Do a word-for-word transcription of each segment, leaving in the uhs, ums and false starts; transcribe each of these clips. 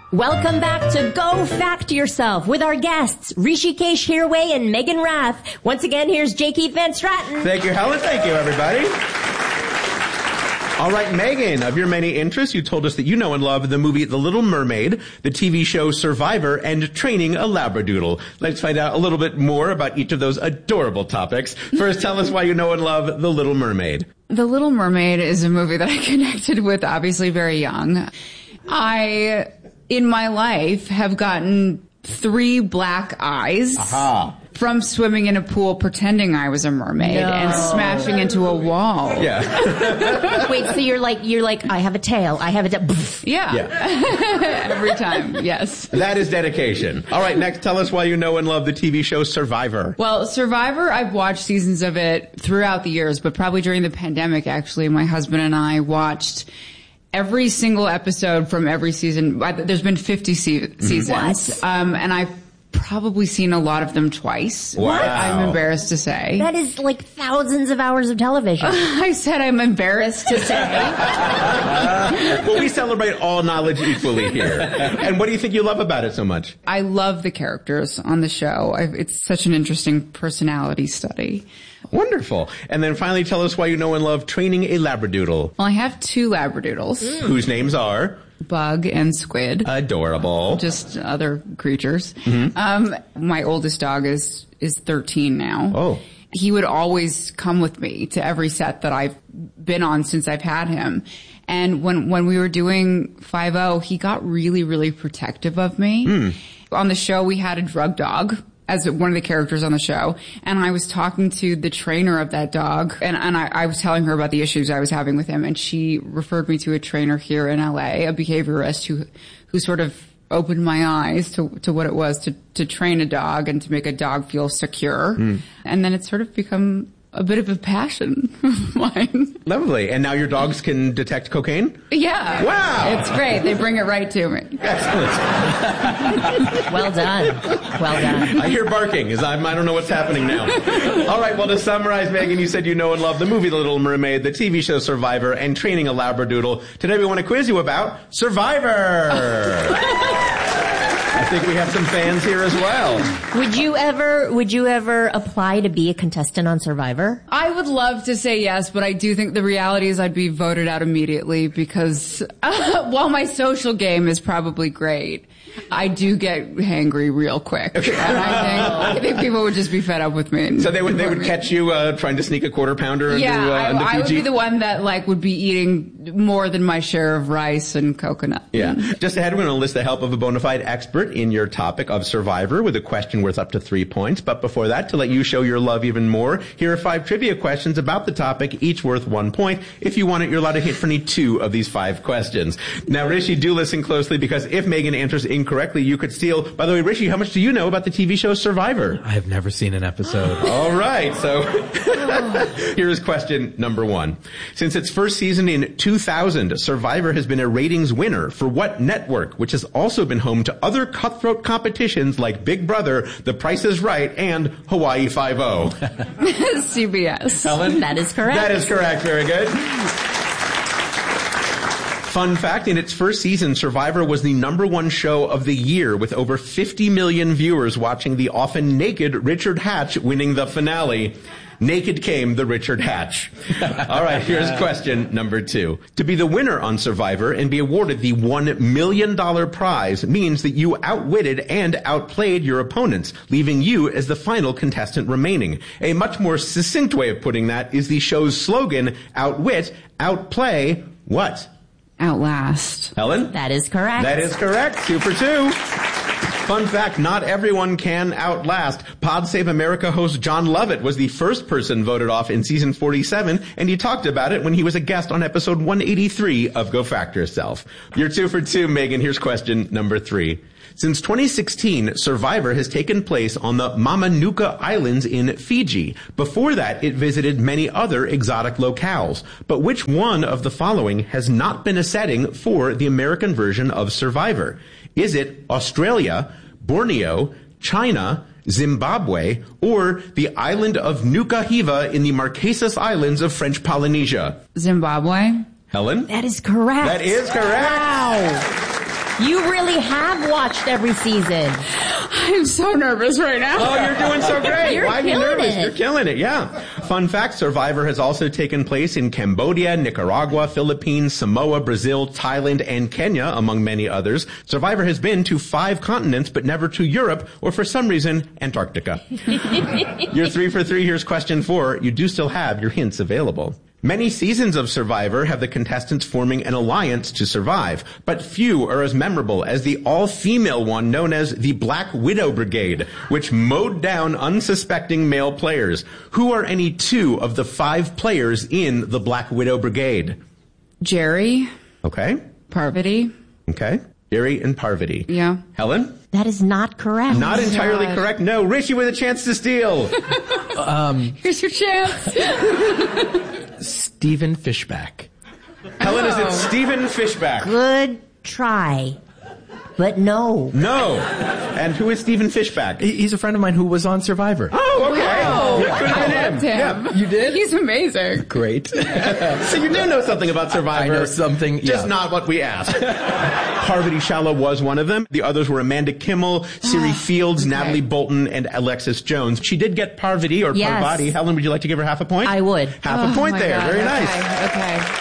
Welcome back to Go Fact Yourself with our guests, Rishikesh Hirway and Megan Rath. Once again, here's J. Keith Van Stratten. Thank you, Helen. Thank you, everybody. All right, Megan, of your many interests, you told us that you know and love the movie The Little Mermaid, the T V show Survivor, and training a Labradoodle. Let's find out a little bit more about each of those adorable topics. First, tell us why you know and love The Little Mermaid. The Little Mermaid is a movie that I connected with obviously very young. I, in my life, have gotten three black eyes. Aha. From swimming in a pool pretending I was a mermaid no. and smashing into a wall. Yeah. Wait, so you're like, you're like, I have a tail, I have a tail. Yeah. yeah. Every time, yes. That is dedication. All right, next, tell us why you know and love the T V show Survivor. Well, Survivor, I've watched seasons of it throughout the years, but probably during the pandemic, actually, my husband and I watched every single episode from every season. There's been fifty se- seasons. What? Um, and I've probably seen a lot of them twice. Wow. I'm embarrassed to say. That is like thousands of hours of television. I said I'm embarrassed to say. Well, we celebrate all knowledge equally here. And what do you think you love about it so much? I love the characters on the show. I've, it's such an interesting personality study. Wonderful. And then finally, tell us why you know and love training a Labradoodle. Well, I have two Labradoodles. Mm. Whose names are? Bug and Squid. Adorable. Just other creatures. Mm-hmm. Um, my oldest dog is, is thirteen now. Oh. He would always come with me to every set that I've been on since I've had him. And when, when we were doing five oh, he got really, really protective of me. Mm. On the show, we had a drug dog as one of the characters on the show. And I was talking to the trainer of that dog, and, and I, I was telling her about the issues I was having with him, and she referred me to a trainer here in L A, a behaviorist who, who sort of opened my eyes to, to what it was to, to train a dog and to make a dog feel secure. Mm. And then it's sort of become a bit of a passion of mine. Lovely. And now your dogs can detect cocaine? Yeah. Wow. It's great. They bring it right to me. Excellent. Well done. Well done. I hear barking. As I'm, I don't know what's happening now. All right. Well, to summarize, Megan, you said you know and love the movie The Little Mermaid, the T V show Survivor, and training a Labradoodle. Today we want to quiz you about Survivor. I think we have some fans here as well. Would you ever, would you ever apply to be a contestant on Survivor? I would love to say yes, but I do think the reality is I'd be voted out immediately because uh, while my social game is probably great, I do get hangry real quick. And I think, I think people would just be fed up with me. So they would, they would catch you, uh, trying to sneak a quarter pounder into, yeah, uh, I, into I Fiji? would be the one that like would be eating more than my share of rice and coconut. Yeah. Just ahead, we're going to enlist the help of a bona fide expert in your topic of Survivor with a question worth up to three points. But before that, to let you show your love even more, here are five trivia questions about the topic, each worth one point. If you want it, you're allowed to hit for any two of these five questions. Now, Rishi, do listen closely, because if Megan answers incorrectly, you could steal. By the way, Rishi, how much do you know about the T V show Survivor? I have never seen an episode. All right. So here's question number one. Since its first season in two thousand, Survivor has been a ratings winner for what network, which has also been home to other cutthroat competitions like Big Brother, The Price is Right, and Hawaii Five-O? C B S. Helen? That is correct. That is correct. Very good. Fun fact, in its first season, Survivor was the number one show of the year, with over fifty million viewers watching the often naked Richard Hatch winning the finale. Naked came the Richard Hatch. All right, here's question number two. To be the winner on Survivor and be awarded the one million dollars prize means that you outwitted and outplayed your opponents, leaving you as the final contestant remaining. A much more succinct way of putting that is the show's slogan, outwit, outplay, what? Outlast. Helen? That is correct. That is correct. Two for two. Fun fact, not everyone can outlast. Pod Save America host John Lovett was the first person voted off in season forty-seven, and he talked about it when he was a guest on episode one eighty-three of Go Fact Yourself. You're two for two, Megan. Here's question number three. Since twenty sixteen, Survivor has taken place on the Mamanuca Islands in Fiji. Before that, it visited many other exotic locales. But which one of the following has not been a setting for the American version of Survivor? Is it Australia, Borneo, China, Zimbabwe, or the island of Nuka Hiva in the Marquesas Islands of French Polynesia? Zimbabwe. Helen? That is correct. That is correct. Wow. You really have watched every season. I'm so nervous right now. Oh, you're doing so great. You're Why are you killing nervous? it. You're killing it, yeah. Fun fact, Survivor has also taken place in Cambodia, Nicaragua, Philippines, Samoa, Brazil, Thailand, and Kenya, among many others. Survivor has been to five continents, but never to Europe, or for some reason, Antarctica. You're three for three. Here's question four. You do still have your hints available. Many seasons of Survivor have the contestants forming an alliance to survive, but few are as memorable as the all-female one known as the Black Widow Brigade, which mowed down unsuspecting male players. Who are any two of the five players in the Black Widow Brigade? Jerry. Okay. Parvati. Okay. Jerry and Parvati. Yeah. Helen? That is not correct. Not entirely God. correct. No. Rishi with a chance to steal. Um, Here's your chance. Stephen Fishback. Helen, is it Stephen Fishback? Good try. But no. No. And who is Stephen Fishback? He- He's a friend of mine who was on Survivor. Oh, okay. Oh, It could have been him. loved him. Yeah. You did? He's amazing. Great. So you do know something about Survivor. I know something, Just yeah. not what we asked. Parvati Shala was one of them. The others were Amanda Kimmel, Siri Fields, okay. Natalie Bolton, and Alexis Jones. She did get Parvati or Yes. Parvati. Helen, would you like to give her half a point? I would. Half Oh, a point my there. God. Very okay. nice. Okay.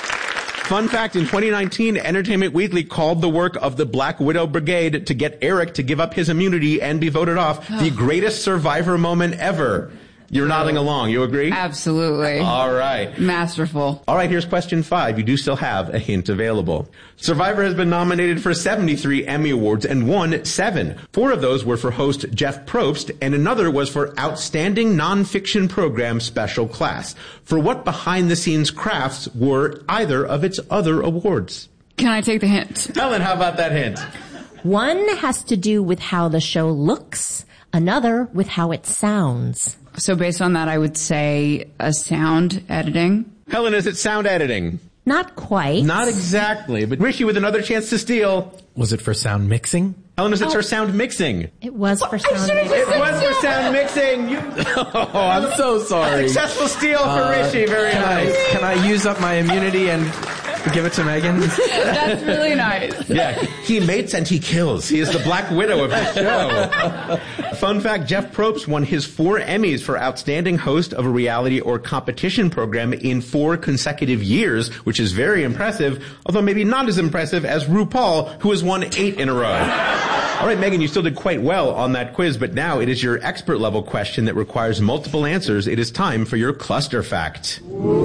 Fun fact, in twenty nineteen, Entertainment Weekly called the work of the Black Widow Brigade to get Eric to give up his immunity and be voted off the greatest Survivor moment ever. You're nodding along. You agree? Absolutely. All right. Masterful. All right, here's question five. You do still have a hint available. Survivor has been nominated for seventy-three Emmy Awards and won seven. Four of those were for host Jeff Probst, and another was for Outstanding Nonfiction Program Special Class. For what behind-the-scenes crafts were either of its other awards? Can I take the hint? Helen, how about that hint? One has to do with how the show looks, another with how it sounds. So based on that, I would say a sound editing. Helen, is it sound editing? Not quite. Not exactly, but Rishi with another chance to steal. Was it for sound mixing? Helen, is it for sound mixing? It was for sound. It was for sound mixing. You, Oh, I'm so sorry. successful steal for Uh, Rishi. Very can nice. I, can I use up my immunity and give it to Megan? That's really nice. Yeah, he mates and he kills. He is the Black Widow of the show. Fun fact, Jeff Probst won his four Emmys for Outstanding Host of a Reality or Competition Program in four consecutive years, which is very impressive, although maybe not as impressive as RuPaul, who has won eight in a row. All right, Megan, you still did quite well on that quiz, but now it is your expert level question that requires multiple answers. It is time for your cluster fact.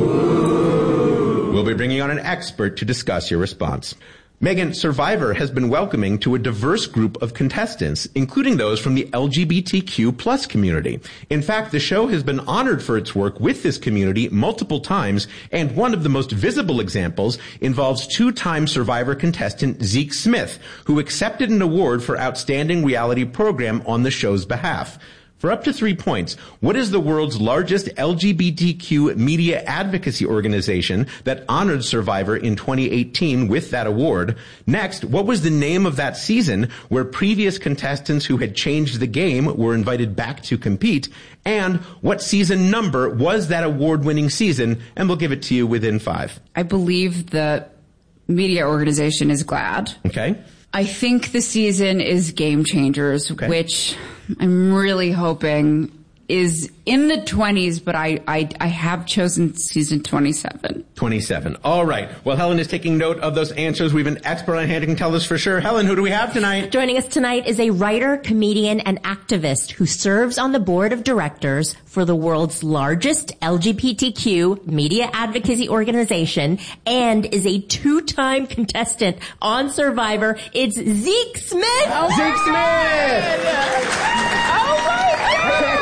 We'll be bringing on an expert to discuss your response. Megan, Survivor has been welcoming to a diverse group of contestants, including those from the L G B T Q plus community. In fact, the show has been honored for its work with this community multiple times, and one of the most visible examples involves two-time Survivor contestant Zeke Smith, who accepted an award for Outstanding Reality Program on the show's behalf. For up to three points, what is the world's largest L G B T Q media advocacy organization that honored Survivor in twenty eighteen with that award? Next, what was the name of that season where previous contestants who had changed the game were invited back to compete? And what season number was that award-winning season? And we'll give it to you within five. I believe the media organization is GLAAD. Okay? I think the season is Game Changers, Okay. which I'm really hoping is in the twenties, but I, I, I have chosen season twenty-seven. twenty-seven. All right. Well, Helen is taking note of those answers. We have an expert on hand who can tell us for sure. Helen, who do we have tonight? Joining us tonight is a writer, comedian, and activist who serves on the board of directors for the world's largest L G B T Q media advocacy organization and is a two-time contestant on Survivor. It's Zeke Smith! Oh Zeke Smith! Oh my God!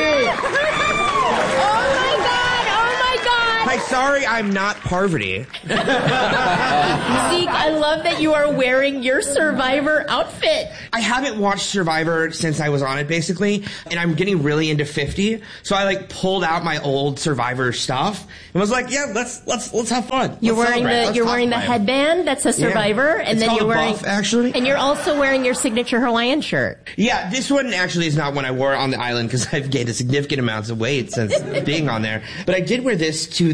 Oh my God! Oh my God! Hi, sorry I'm not Parvati. Zeke, I love that you are wearing your Survivor outfit. I haven't watched Survivor since I was on it, basically, and I'm getting really into fifty. So I like pulled out my old Survivor stuff and was like, "Yeah, let's let's let's have fun." You're Let's wearing celebrate. the Let's you're wearing the cosplay." headband that says Survivor, Yeah. and It's then called you're a wearing buff, actually. and you're also wearing your signature Hawaiian shirt. Yeah, this one actually is not one I wore on the island because I've gained a significant amounts of weight since being on there. But I did wear this to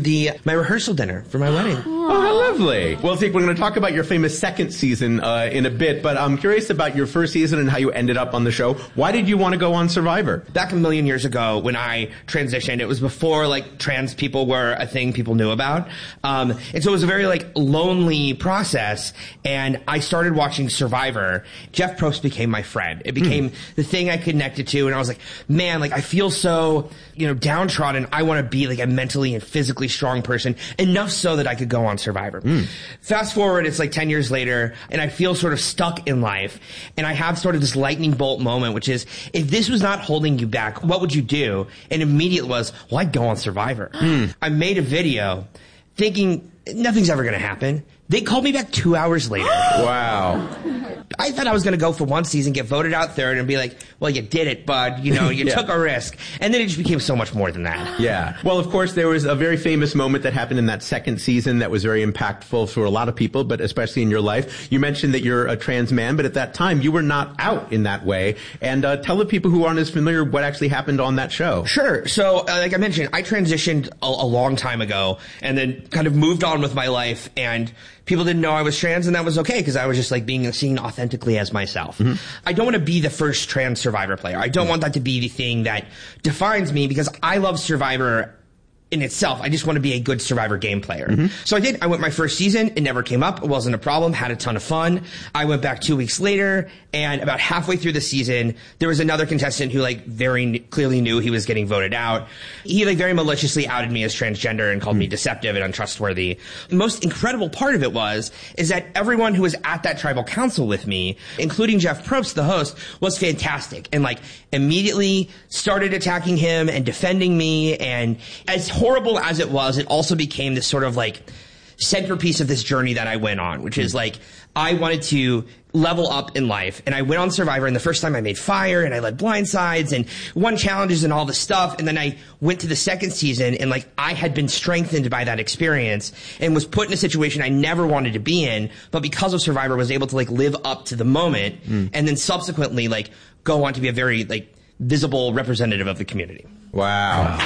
the my rehearsal dinner for my wedding. Oh, how lovely. Well, Zeke, we're going to talk about your famous second season uh, in a bit, but I'm curious about your first season and how you ended up on the show. Why did you want to go on Survivor? Back a million years ago when I transitioned, it was before like trans people were a thing people knew about. Um, and so it was a very like lonely process. And I started watching Survivor. Jeff Probst became my friend. It became mm. the thing I connected to. And I was like, man, like I feel so, you know, downtrodden. I want to be like a mentally and physically strong person, enough so that I could go on Survivor. Mm. Fast forward, it's like ten years later, and I feel sort of stuck in life. And I have sort of this lightning bolt moment, which is, if this was not holding you back, what would you do? And immediately was, well, I'd go on Survivor. Mm. I made a video thinking nothing's ever going to happen. They called me back two hours later. Wow. I thought I was going to go for one season, get voted out third, and be like, well, you did it, bud. You know, you yeah. took a risk. And then it just became so much more than that. Yeah. Well, of course, there was a very famous moment that happened in that second season that was very impactful for a lot of people, but especially in your life. You mentioned that you're a trans man, but at that time, you were not out in that way. And uh, tell the people who aren't as familiar what actually happened on that show. Sure. So, uh, like I mentioned, I transitioned a, a long time ago and then kind of moved on with my life, and people didn't know I was trans, and that was okay because I was just like being seen authentically as myself. Mm-hmm. I don't want to be the first trans Survivor player. I don't mm-hmm. want that to be the thing that defines me, because I love Survivor in itself. I just want to be a good Survivor game player. Mm-hmm. So I did. I went my first season. It never came up. It wasn't a problem. Had a ton of fun. I went back two weeks later, and about halfway through the season, there was another contestant who like very clearly knew he was getting voted out. He like very maliciously outed me as transgender and called mm-hmm. me deceptive and untrustworthy. The most incredible part of it was, is that everyone who was at that tribal council with me, including Jeff Probst, the host, was fantastic and like immediately started attacking him and defending me. And as horrible as it was, it also became this sort of like centerpiece of this journey that I went on, which is like, I wanted to level up in life. And I went on Survivor, and the first time I made fire, and I led blindsides and won challenges and all this stuff. And then I went to the second season, and like I had been strengthened by that experience and was put in a situation I never wanted to be in, but because of Survivor was able to like live up to the moment mm. and then subsequently like go on to be a very like visible representative of the community. Wow.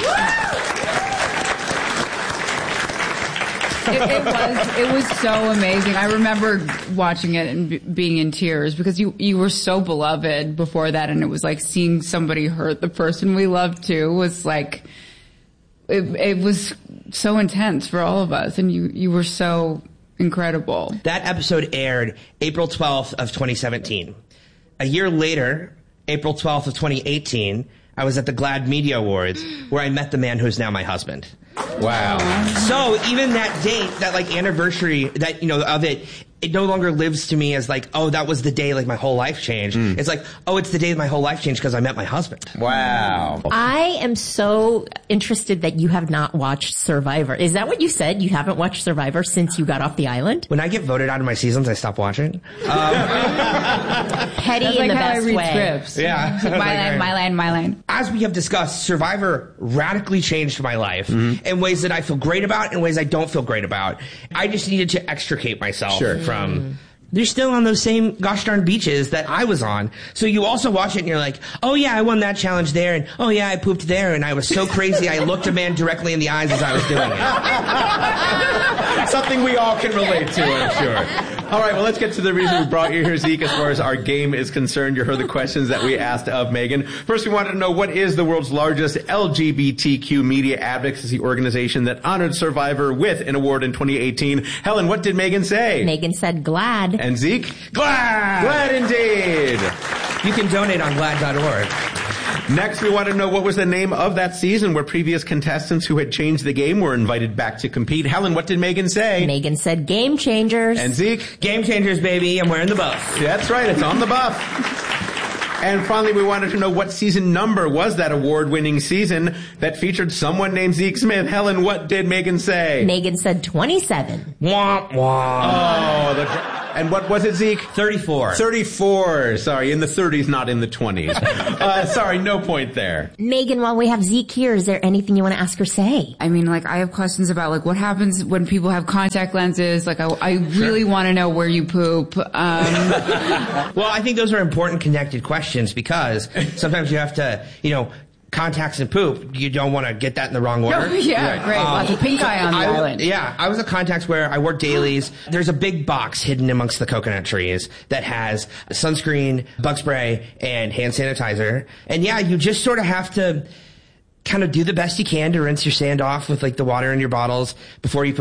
It, it was it was so amazing. I remember watching it and b- being in tears because you you were so beloved before that, and it was like seeing somebody hurt the person we loved too was like it, it was so intense for all of us, and you you were so incredible. That episode aired April twelfth of twenty seventeen. A year later, April twelfth of twenty eighteen, I was at the GLAAD Media Awards where I met the man who's now my husband. Wow. So even that date, that like anniversary that, you know, of it, it no longer lives to me as like, oh, that was the day like my whole life changed. Mm. It's like, oh, it's the day my whole life changed because I met my husband. Wow. I am so interested that you have not watched Survivor. Is that what you said? You haven't watched Survivor since you got off the island? When I get voted out of my seasons, I stop watching. Um, Petty That's in like the how best I read way. Scripts. Yeah. My land, my land, my land. As we have discussed, Survivor radically changed my life mm-hmm. in ways that I feel great about and ways I don't feel great about. I just needed to extricate myself sure. from... Mm. They're still on those same gosh darn beaches that I was on. So you also watch it and you're like, oh yeah, I won that challenge there, and oh yeah, I pooped there, and I was so crazy I looked a man directly in the eyes as I was doing it. Something we all can relate to, I'm sure. All right, well, let's get to the reason we brought you here, Zeke, as far as our game is concerned. You heard the questions that we asked of Megan. First, we wanted to know, what is the world's largest L G B T Q media advocacy organization that honored Survivor with an award in twenty eighteen? Helen, what did Megan say? Megan said GLAAD. And Zeke? GLAAD! GLAAD indeed! You can donate on glad dot org. Next, we want to know what was the name of that season where previous contestants who had changed the game were invited back to compete. Helen, what did Megan say? Megan said Game Changers. And Zeke? Game Changers, baby. I'm wearing the buff. That's right. It's on the buff. And finally, we wanted to know what season number was that award-winning season that featured someone named Zeke Smith. Helen, what did Megan say? Megan said twenty-seven. Womp womp. Oh, the, and what was it, Zeke? thirty-four. thirty-four. Sorry, in the thirties, not in the twenties. uh, sorry, no point there. Megan, while we have Zeke here, is there anything you want to ask or say? I mean, like, I have questions about, like, what happens when people have contact lenses? Like, I, I really sure. want to know where you poop. Um, well, I think those are important connected questions because sometimes you have to, you know, contacts and poop, you don't want to get that in the wrong order. Oh, yeah, right. Great. Um, Lots of pink eye on the I, island. Yeah, I was a contacts wearer. I wore dailies. There's a big box hidden amongst the coconut trees that has sunscreen, bug spray, and hand sanitizer. And yeah, you just sort of have to kind of do the best you can to rinse your sand off with like the water in your bottles before you put